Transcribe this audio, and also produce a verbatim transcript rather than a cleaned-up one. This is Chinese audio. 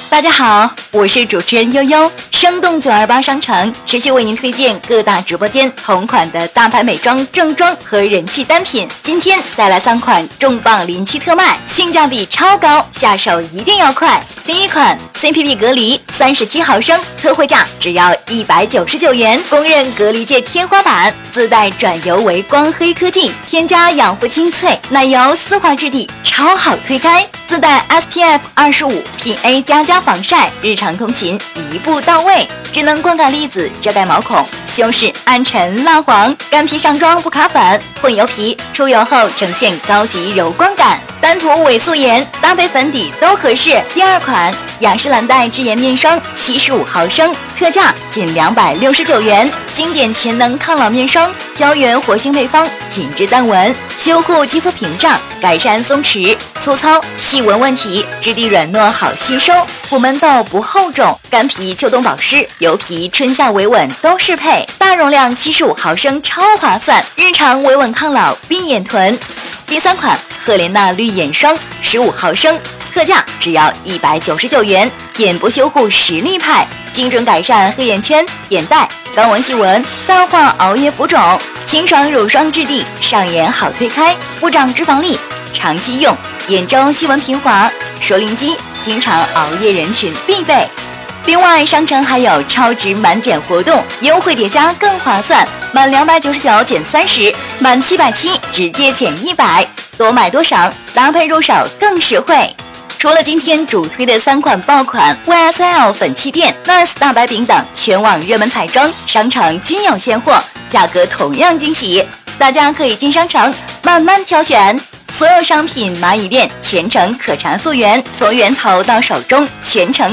大家好，我是主持人悠悠。生动九二八商城持续为您推荐各大直播间同款的大牌美妆、正装和人气单品。今天带来三款重磅临期特卖，性价比超高，下手一定要快。第一款 C P P 隔离三十七毫升，特惠价只要一百九十九元，公认隔离界天花板，自带转油为光黑科技，添加养肤精粹奶油丝滑质地，超好推开。自带 S P F 二十五 P A 加加防晒，日常通勤一步到位。智能光感粒子遮盖毛孔，修饰暗沉蜡黄，干皮上妆不卡粉，混油皮出油后呈现高级柔光感。单涂伪素颜搭配粉底都合适。第二款雅诗兰黛智颜面霜七十五毫升，特价仅两百六十九元，经典全能抗老面霜，胶原活性配方，紧致淡纹，修护肌肤屏障，改善松弛、粗糙、细纹问题，质地软糯好吸收，不闷痘不厚肿，干皮秋冬保湿，油皮春夏维稳都适配。大容量七十五毫升超划算，日常维稳抗老闭眼臀。第三款赫莲娜绿眼霜十五毫升，特价只要一百九十九元，眼部修护实力派，精准改善黑眼圈、眼袋、高纹细纹，淡化熬夜浮肿，清爽乳霜质地，上眼好推开，不长脂肪粒，长期用，眼周细纹平滑，熟龄肌经常熬夜人群必备。另外，商城还有超值满减活动，优惠叠加更划算，满两百九十九减三十，满七百七直接减一百，多买多赏，搭配入手更实惠。除了今天主推的三款爆款 Y S L 粉气垫、N A R S 大白饼等全网热门彩妆，商城均有现货，价格同样惊喜，大家可以进商城慢慢挑选。所有商品蚂蚁店全程可查溯源，从源头到手中全程